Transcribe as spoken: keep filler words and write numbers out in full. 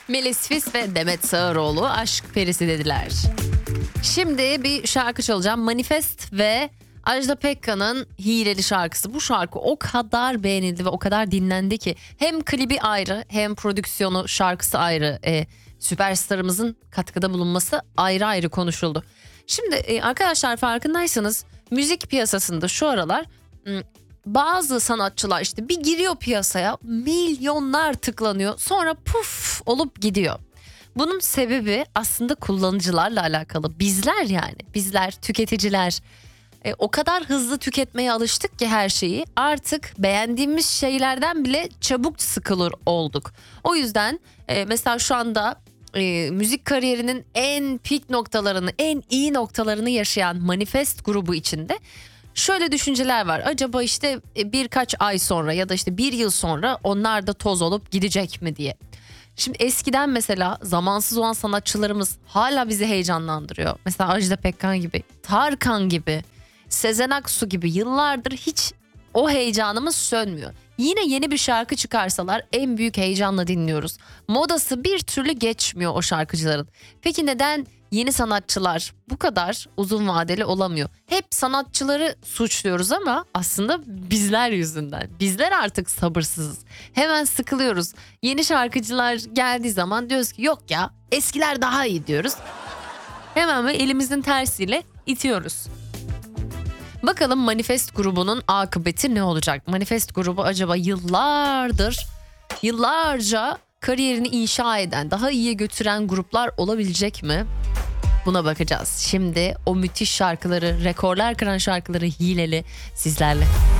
Melis Fis ve Demet Sağaroğlu aşk perisi dediler. Şimdi bir şarkı çalacağım. Manifest ve Ajda Pekkan'ın Hileli şarkısı. Bu şarkı o kadar beğenildi ve o kadar dinlendi ki hem klibi ayrı hem prodüksiyonu, şarkısı ayrı. E, süperstarımızın katkıda bulunması ayrı ayrı konuşuldu. Şimdi e, arkadaşlar farkındaysanız müzik piyasasında şu aralar bazı sanatçılar işte bir giriyor piyasaya, milyonlar tıklanıyor, sonra puf olup gidiyor. Bunun sebebi aslında kullanıcılarla alakalı. Bizler yani bizler tüketiciler e, o kadar hızlı tüketmeye alıştık ki her şeyi, artık beğendiğimiz şeylerden bile çabuk sıkılır olduk. O yüzden e, mesela şu anda e, müzik kariyerinin en pik noktalarını, en iyi noktalarını yaşayan Manifest grubu içinde şöyle düşünceler var. Acaba işte birkaç ay sonra ya da işte bir yıl sonra onlar da toz olup gidecek mi diye. Şimdi eskiden mesela zamansız olan sanatçılarımız hala bizi heyecanlandırıyor. Mesela Ajda Pekkan gibi, Tarkan gibi, Sezen Aksu gibi yıllardır hiç o heyecanımız sönmüyor. Yine yeni bir şarkı çıkarsalar en büyük heyecanla dinliyoruz. Modası bir türlü geçmiyor o şarkıcıların. Peki neden yeni sanatçılar bu kadar uzun vadeli olamıyor? Hep sanatçıları suçluyoruz ama aslında bizler yüzünden. Bizler artık sabırsızız. Hemen sıkılıyoruz. Yeni şarkıcılar geldiği zaman diyoruz ki yok ya, eskiler daha iyi diyoruz. Hemen ve elimizin tersiyle itiyoruz. Bakalım Manifest grubunun akıbeti ne olacak? Manifest grubu acaba yıllardır, yıllarca kariyerini inşa eden, daha iyiye götüren gruplar olabilecek mi? Buna bakacağız. Şimdi o müthiş şarkıları, rekorlar kıran şarkıları Hileli sizlerle.